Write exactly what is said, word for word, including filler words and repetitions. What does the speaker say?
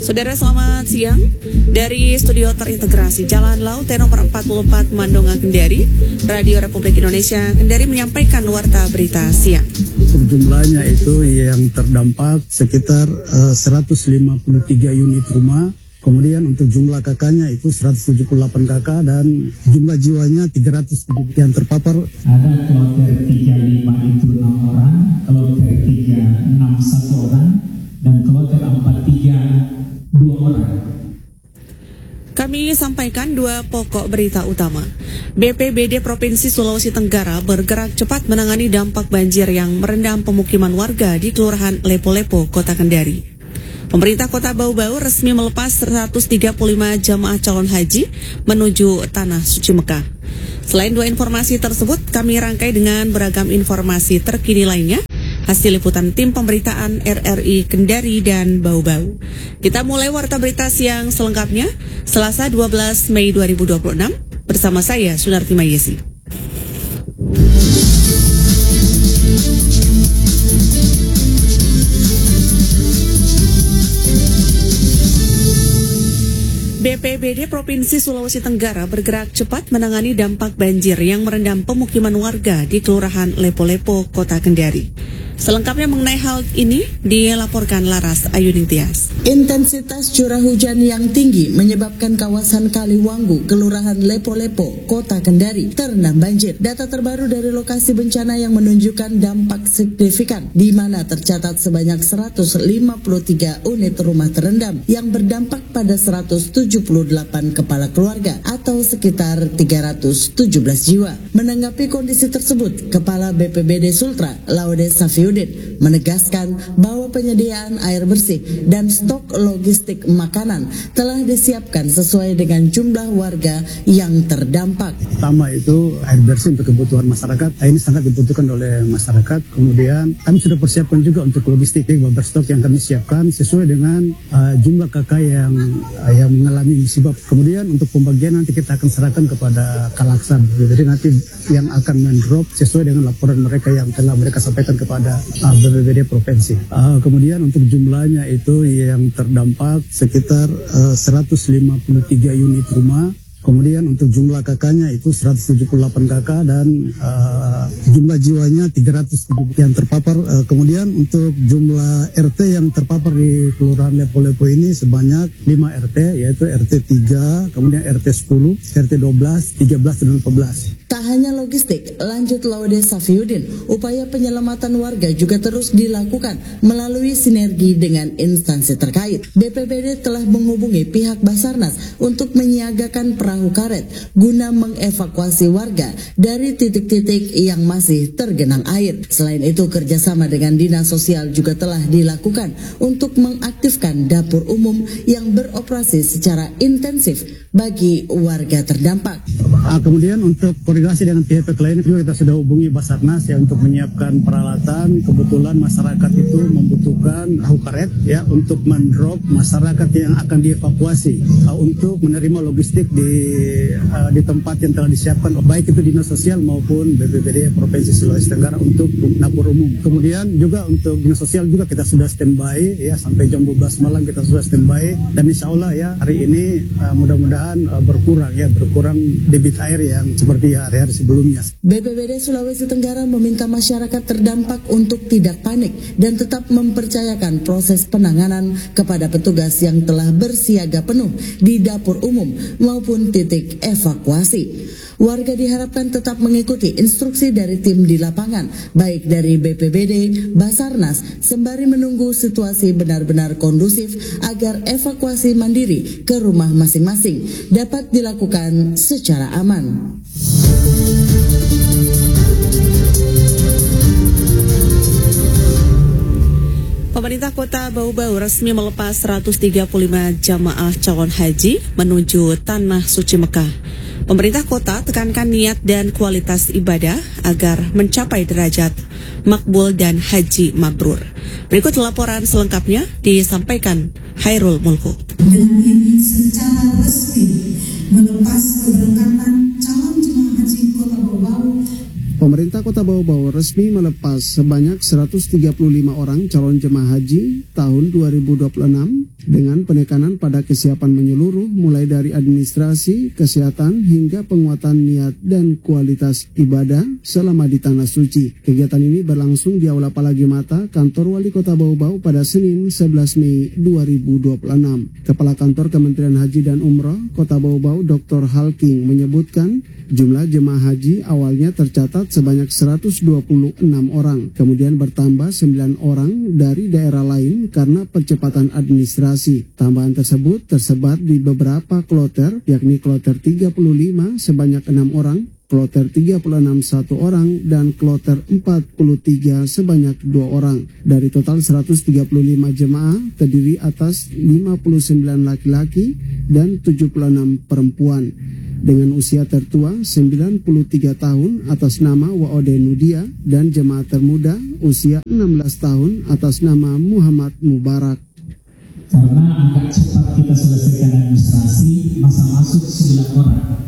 Saudara, selamat siang. Dari studio terintegrasi Jalan Laut T nomor empat puluh empat Mandonga Kendari, Radio Republik Indonesia Kendari menyampaikan warta berita siang. Jumlahnya itu yang terdampak sekitar uh, seratus lima puluh tiga unit rumah. Kemudian untuk jumlah kakaknya itu seratus tujuh puluh delapan kakak dan jumlah jiwanya tiga ratus tujuh yang terpapar. Ada kloter tiga puluh lima itu enam orang, kloter tiga puluh enam satu orang, dan kloter empat puluh tiga dua orang. Kami sampaikan dua pokok berita utama. B P B D Provinsi Sulawesi Tenggara bergerak cepat menangani dampak banjir yang merendam pemukiman warga di Kelurahan Lepo-Lepo, Kota Kendari. Pemerintah Kota Bau-Bau resmi melepas seratus tiga puluh lima jamaah calon haji menuju Tanah Suci Mekah. Selain dua informasi tersebut, kami rangkai dengan beragam informasi terkini lainnya, hasil liputan tim pemberitaan R R I Kendari dan Bau-Bau. Kita mulai warta berita siang selengkapnya, Selasa dua belas Mei dua ribu dua puluh enam, bersama saya, Sunarti Mayesi. B P B D Provinsi Sulawesi Tenggara bergerak cepat menangani dampak banjir yang merendam pemukiman warga di Kelurahan Lepo-Lepo, Kota Kendari. Selengkapnya mengenai hal ini dilaporkan Laras Ayuningstias. Intensitas curah hujan yang tinggi menyebabkan kawasan Kaliwanggu, Kelurahan Lepo-Lepo, Kota Kendari terendam banjir. Data terbaru dari lokasi bencana yang menunjukkan dampak signifikan, di mana tercatat sebanyak seratus lima puluh tiga unit rumah terendam yang berdampak pada seratus tujuh puluh delapan kepala keluarga atau sekitar tiga ratus tujuh belas jiwa. Menanggapi kondisi tersebut, Kepala B P B D Sultra, Laude Safiuddin, menegaskan bahwa penyediaan air bersih dan stok logistik makanan telah disiapkan sesuai dengan jumlah warga yang terdampak. Pertama itu air bersih untuk kebutuhan masyarakat. Ini sangat dibutuhkan oleh masyarakat. Kemudian kami sudah persiapkan juga untuk logistik, beberapa stok yang kami siapkan sesuai dengan uh, jumlah kakak yang uh, yang mengalami musibah. Kemudian untuk pembagian nanti kita akan serahkan kepada Kalaksan. Jadi nanti yang akan mendrop sesuai dengan laporan mereka yang telah mereka sampaikan kepada uh, B P B D Provinsi. Uh, kemudian untuk jumlahnya itu yang terdampak sekitar uh, seratus lima puluh tiga unit rumah. Kemudian untuk jumlah kakaknya itu seratus tujuh puluh delapan kakak dan uh, jumlah jiwanya tiga ratus yang terpapar. Uh, kemudian untuk jumlah R T yang terpapar di Kelurahan Lepo-Lepo ini sebanyak lima R T, yaitu R T tiga, kemudian R T sepuluh, R T dua belas, tiga belas, dan empat belas. Tak hanya logistik, lanjut Laude Safiuddin, upaya penyelamatan warga juga terus dilakukan melalui sinergi dengan instansi terkait. B P B D telah menghubungi pihak Basarnas untuk menyiagakan perahu karet guna mengevakuasi warga dari titik-titik yang masih tergenang air. Selain itu, kerjasama dengan Dinas Sosial juga telah dilakukan untuk mengaktifkan dapur umum yang beroperasi secara intensif bagi warga terdampak. Nah, kemudian untuk koordinasi dengan pihak lain juga kita sudah hubungi Basarnas ya untuk menyiapkan peralatan. Kebetulan masyarakat itu membutuhkan perahu karet ya untuk mendrop masyarakat yang akan dievakuasi uh, untuk menerima logistik di uh, di tempat yang telah disiapkan baik itu Dinas Sosial maupun B P B D Provinsi Sulawesi Tenggara untuk dapur umum. Kemudian juga untuk Dinas Sosial juga kita sudah standby ya sampai jam dua belas malam kita sudah standby dan insya Allah ya hari ini uh, mudah-mudahan uh, berkurang ya berkurang debit air yang seperti hari-hari sebelumnya. B P B D Sulawesi Tenggara meminta masyarakat terdampak untuk tidak panik dan tetap mempercayakan proses penanganan kepada petugas yang telah bersiaga penuh di dapur umum maupun titik evakuasi. Warga diharapkan tetap mengikuti instruksi dari tim di lapangan, baik dari B P B D, Basarnas, sembari menunggu situasi benar-benar kondusif agar evakuasi mandiri ke rumah masing-masing dapat dilakukan secara aman. Pemerintah Kota Bau-Bau resmi melepas seratus tiga puluh lima jamaah calon haji menuju Tanah Suci Mekah. Pemerintah kota tekankan niat dan kualitas ibadah agar mencapai derajat makbul dan haji mabrur. Berikut laporan selengkapnya disampaikan Hairul Mulku. Dengan ini secara resmi melepas keberangkatan calon jemaah haji Kota Bau-Bau. Pemerintah Kota Bau-Bau resmi melepas sebanyak seratus tiga puluh lima orang calon jemaah haji tahun dua ribu dua puluh enam dengan penekanan pada kesiapan menyeluruh mulai dari administrasi, kesehatan hingga penguatan niat dan kualitas ibadah selama di Tanah Suci. Kegiatan ini berlangsung di Aula Palagi Mata, Kantor Wali Kota Bau-Bau pada Senin sebelas Mei dua ribu dua puluh enam. Kepala Kantor Kementerian Haji dan Umroh Kota Bau-Bau Doktor Halking menyebutkan jumlah jemaah haji awalnya tercatat sebanyak seratus dua puluh enam orang, kemudian bertambah sembilan orang dari daerah lain karena percepatan administrasi. Tambahan tersebut tersebar di beberapa kloter, yakni kloter tiga puluh lima sebanyak enam orang, kloter tiga puluh enam satu orang, dan kloter empat puluh tiga sebanyak dua orang. Dari total seratus tiga puluh lima jemaah terdiri atas lima puluh sembilan laki-laki dan tujuh puluh enam perempuan. Dengan usia tertua sembilan puluh tiga tahun atas nama Waode Nudia dan jemaah termuda usia enam belas tahun atas nama Muhammad Mubarak. Karena agak cepat kita selesaikan administrasi, masa masuk sembilan orang.